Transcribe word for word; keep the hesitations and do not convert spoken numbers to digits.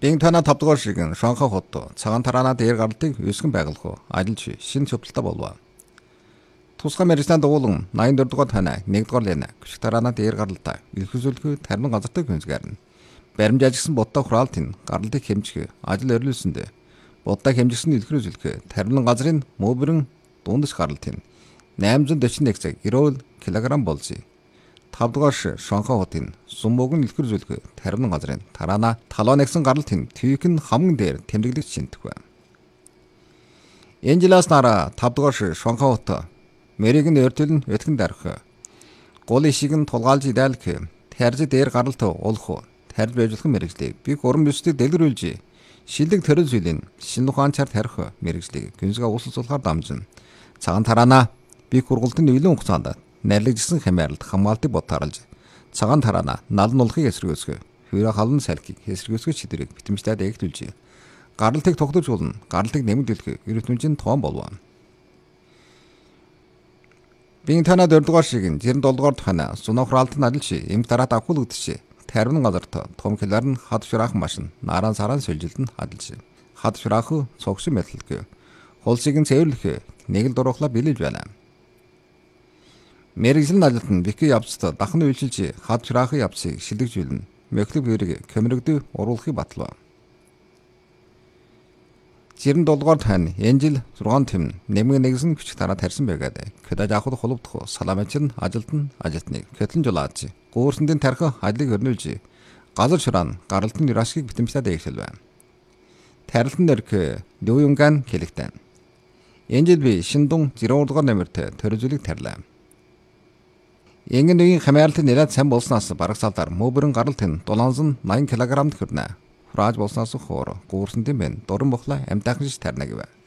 Бинг тана тавдугаар шигэн Шанхай хот цагаан тараана дээр гарлтыг өсгөн байгуулах ажилч шинэ чөплөлтөй болов. Тусгай мэрэгчлэн дуулан найман дөрөв дугаар тана нэг дугаар лена гүшиг тараана дээр гарлтаа илхэсүүлэхүй тармин газартай гүнзгэрнэ. Баримж ажигсан бодтой хураалт нь гарлтыг хэмжих ажил өрүүлсэндээ бодтой хэмжигсэн илхэсүүлэх тармин газрын мөбөрөн дундас гарлт нь найман дэчин нэг цаг эрүүл килограмм болзъя. тавдугаар Шанхай хотын сумбог нь илхэсүүлэх тармин газрын тараана талаа нэгсэн гарлт нь твик нь хамгийн дээр тэмдэглэж шинтэх байна. Энэ жилээс нара тавдугаар Шанхай хот мэрийг нь өртөлн өтгөн дарах. Гол ишиг нь тулгаалж идэлх. Тарж дээр гаралт олох. Тарж байжуулах мэрэгжлийг би уран бүсдийг дэлгэрүүлж шилдэг төрөл зүйлийн шинэ ухаанчаар тарих мэрэгжлийг гүнзгий усалцуулахаар дамжин. Цагаан тараана би хургалтын нөлөө хугацаанд нэрлэгдсэн хямааралд хамгаалтыг бодтааралж цагаан тараана налн улахыг эсэргүүцгөө хөрө халан салхийг эсэргүүцгөө чидрийг битэмжлээд эгдүүлж гаралтыг тогтож болно. Гаралтыг нэмэгдүүлэх эрдэмтэн тоон болов. Бинг тана дөрөв дугаар шигэн жирэн долоо дугаар тана сунах хураалтын ажилч эмх дараат авахулгдчих. Тарвин газарт том хилаар нь хад шураах машин наран саран сэлжилтэн ажилч. Хад шураах цогш мэтлэг. Холсыг нь цэвэрлэх нэг л дурахла билэж байна. Мэргэжлийн ажилт нь бики явцад дахны үйлчилж хад шураахын явцыг шилэгжүүлнэ. Мөхлөг бүрийг комирэгдүү уруулахыг батлав. жирэн долоо дугаар тань энэ жил зургаан тэм нэмэг нэгсэн хүч тараа тарьсан байгаад кэдэж авахд холбдох саламчин ажилтан ажилтныг кэтлэн жулаач гуурсандын тарих ажлыг өрнүүлж газар шураан гаралтын юрашгийг битэмжлээд дээгшил байна. Тарилтан нэрх Дөүюнган хэлэгтэн. Энэ жил би Шиндун жирэн дугаар нэмэрт төрөлжүүлэг тарлаа. Ингэн үеийн хамаарлын нэлээд сайн болсноос барагсаалаар мөбөрөн гаралт нь дулаансан найман килограммд хүрнэ. Хурааж болсноос хоор гуурсандын бэн дуран бохла амтайхан шиш тарна гэв.